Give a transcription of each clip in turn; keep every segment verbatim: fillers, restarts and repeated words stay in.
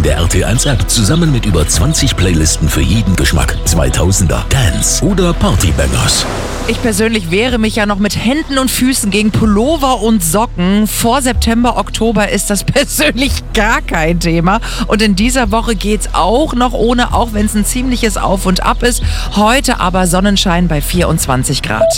der R T eins App zusammen mit über zwanzig Playlisten für jeden Geschmack. zweitausender, Dance oder Partybangers. Ich persönlich wehre mich ja noch mit Händen und Füßen gegen Pullover und Socken. Vor September, Oktober ist das persönlich gar kein Thema. Und in dieser Woche geht's auch noch ohne, auch wenn es ein ziemliches Auf und Ab ist. Heute aber Sonnenschein bei vierundzwanzig Grad.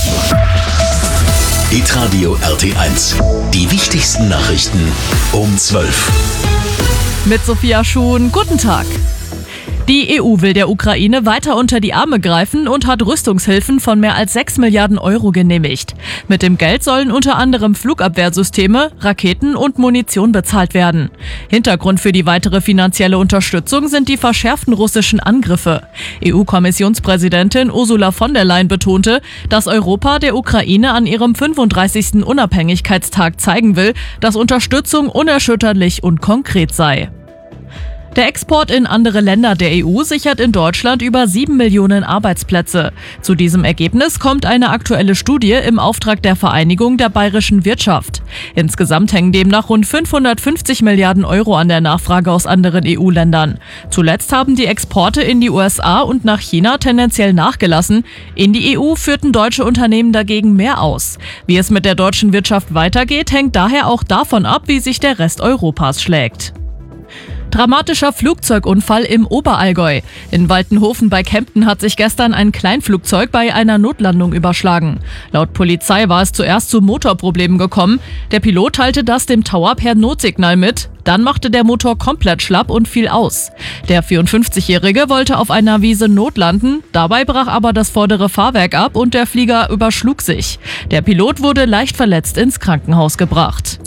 Hitradio R T eins. Die wichtigsten Nachrichten um zwölf. Mit Sophia Schuhn, guten Tag. Die E U will der Ukraine weiter unter die Arme greifen und hat Rüstungshilfen von mehr als sechs Milliarden Euro genehmigt. Mit dem Geld sollen unter anderem Flugabwehrsysteme, Raketen und Munition bezahlt werden. Hintergrund für die weitere finanzielle Unterstützung sind die verschärften russischen Angriffe. E U-Kommissionspräsidentin Ursula von der Leyen betonte, dass Europa der Ukraine an ihrem fünfunddreißigsten Unabhängigkeitstag zeigen will, dass Unterstützung unerschütterlich und konkret sei. Der Export in andere Länder der E U sichert in Deutschland über sieben Millionen Arbeitsplätze. Zu diesem Ergebnis kommt eine aktuelle Studie im Auftrag der Vereinigung der bayerischen Wirtschaft. Insgesamt hängen demnach rund fünfhundertfünfzig Milliarden Euro an der Nachfrage aus anderen E U-Ländern. Zuletzt haben die Exporte in die U S A und nach China tendenziell nachgelassen. In die E U führten deutsche Unternehmen dagegen mehr aus. Wie es mit der deutschen Wirtschaft weitergeht, hängt daher auch davon ab, wie sich der Rest Europas schlägt. Dramatischer Flugzeugunfall im Oberallgäu. In Waltenhofen bei Kempten hat sich gestern ein Kleinflugzeug bei einer Notlandung überschlagen. Laut Polizei war es zuerst zu Motorproblemen gekommen. Der Pilot teilte das dem Tower per Notsignal mit. Dann machte der Motor komplett schlapp und fiel aus. Der vierundfünfzigjährige wollte auf einer Wiese notlanden. Dabei brach aber das vordere Fahrwerk ab und der Flieger überschlug sich. Der Pilot wurde leicht verletzt ins Krankenhaus gebracht.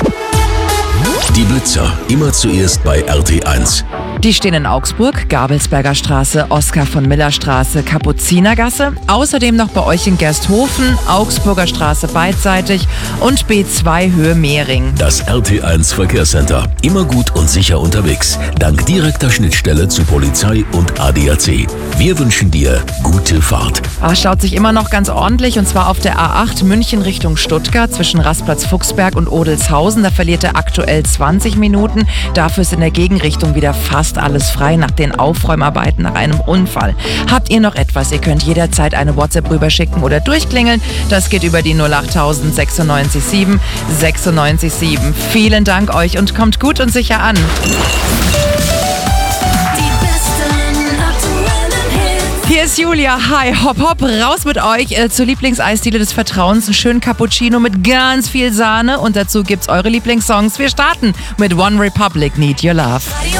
Die Blitzer, immer zuerst bei R T eins. Die stehen in Augsburg, Gabelsberger Straße, Oskar von Miller Straße, Kapuzinergasse. Außerdem noch bei euch in Gersthofen, Augsburger Straße beidseitig und B zwei Höhe Mehring. Das R T eins Verkehrscenter. Immer gut und sicher unterwegs. Dank direkter Schnittstelle zu Polizei und A D A C. Wir wünschen dir gute Fahrt. Ach, staut sich immer noch ganz ordentlich und zwar auf der A acht München Richtung Stuttgart zwischen Rastplatz Fuchsberg und Odelshausen. Da verliert er aktuell zwanzig Minuten. Dafür ist in der Gegenrichtung wieder fast alles frei nach den Aufräumarbeiten nach einem Unfall. Habt ihr noch etwas? Ihr könnt jederzeit eine WhatsApp rüberschicken oder durchklingeln. Das geht über die null acht sechsundneunzig sieben sechsundneunzig sieben. Vielen Dank euch und kommt gut und sicher an. Hier ist Julia. Hi, hopp, hopp, raus mit euch äh, zur Lieblingseisdiele des Vertrauens. Einen schönen Cappuccino mit ganz viel Sahne und dazu gibt's eure Lieblingssongs. Wir starten mit One Republic, Need Your Love.